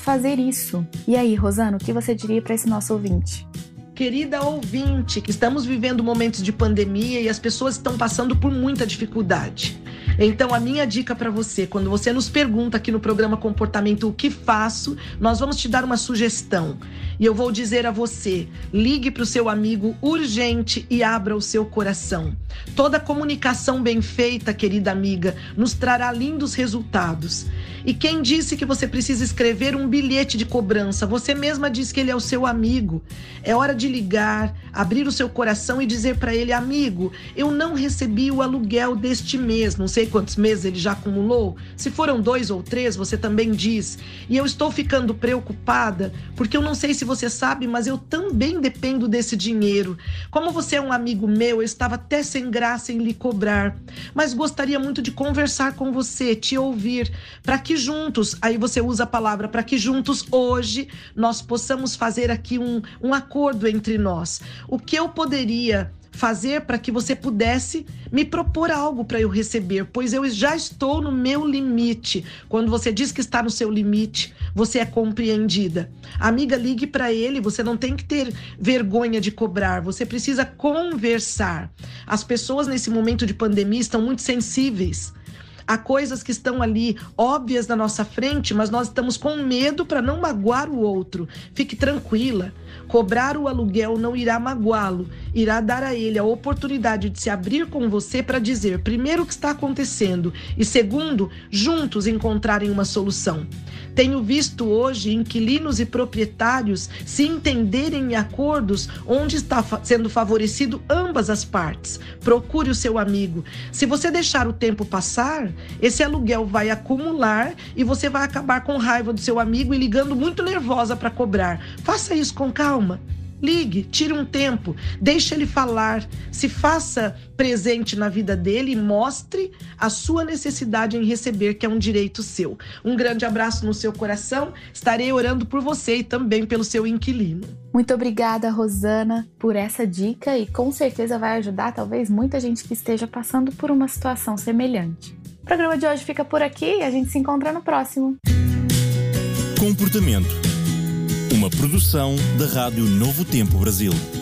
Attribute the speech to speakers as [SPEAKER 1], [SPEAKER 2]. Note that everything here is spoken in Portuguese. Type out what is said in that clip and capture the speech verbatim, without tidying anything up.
[SPEAKER 1] fazer isso. E aí, Rosana, o que você diria para esse nosso ouvinte?
[SPEAKER 2] Querida ouvinte, que estamos vivendo momentos de pandemia e as pessoas estão passando por muita dificuldade. Então, a minha dica para você, quando você nos pergunta aqui no programa Comportamento o que faço, nós vamos te dar uma sugestão. E eu vou dizer a você, ligue para o seu amigo urgente e abra o seu coração. Toda comunicação bem feita, querida amiga, nos trará lindos resultados. E quem disse que você precisa escrever um bilhete de cobrança? Você mesma disse que ele é o seu amigo. É hora de ligar, abrir o seu coração e dizer para ele, amigo, eu não recebi o aluguel deste mês, não sei quantos meses ele já acumulou. Se foram dois ou três, você também diz. E eu estou ficando preocupada, porque eu não sei se você sabe, mas eu também dependo desse dinheiro. Como você é um amigo meu, eu estava até sem graça em lhe cobrar, mas gostaria muito de conversar com você, te ouvir, para que juntos, aí você usa a palavra, para que juntos hoje nós possamos fazer aqui um, um acordo entre nós. O que eu poderia fazer para que você pudesse me propor algo para eu receber, pois eu já estou no meu limite. Quando você diz que está no seu limite, você é compreendida. Amiga, ligue para ele, você não tem que ter vergonha de cobrar, você precisa conversar. As pessoas nesse momento de pandemia estão muito sensíveis. Há coisas que estão ali óbvias na nossa frente, mas nós estamos com medo para não magoar o outro. Fique tranquila. Cobrar o aluguel não irá magoá-lo, irá dar a ele a oportunidade de se abrir com você para dizer, primeiro, o que está acontecendo e, segundo, juntos encontrarem uma solução. Tenho visto hoje inquilinos e proprietários se entenderem em acordos onde está sendo favorecido ambas as partes. Procure o seu amigo. Se você deixar o tempo passar, esse aluguel vai acumular e você vai acabar com raiva do seu amigo e ligando muito nervosa para cobrar. Faça isso com calma. Ligue, tire um tempo, deixe ele falar, se faça presente na vida dele e mostre a sua necessidade em receber, que é um direito seu. Um grande abraço no seu coração, estarei orando por você e também pelo seu inquilino.
[SPEAKER 1] Muito obrigada, Rosana, por essa dica e com certeza vai ajudar talvez muita gente que esteja passando por uma situação semelhante. O programa de hoje fica por aqui e a gente se encontra no próximo.
[SPEAKER 3] Comportamento. Uma produção da Rádio Novo Tempo Brasil.